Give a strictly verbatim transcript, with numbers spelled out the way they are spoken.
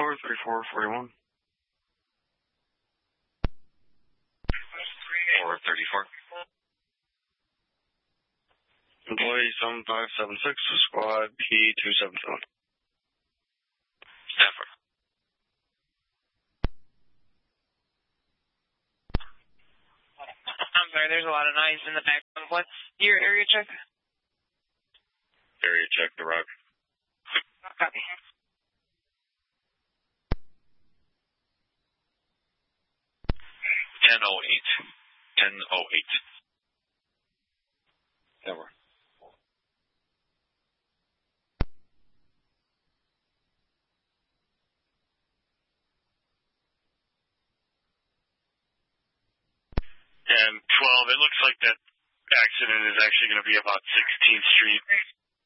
Tower, thirty-four forty-one. four thirty-four. Employee seven five seven six, squad P two seven seven. Stafford. I'm sorry, there's a lot of noise in the background. What's your area check? Area check, the rock. Copy. ten oh eight. ten oh eight. Tower. And twelve, it looks like that accident is actually going to be about sixteenth Street.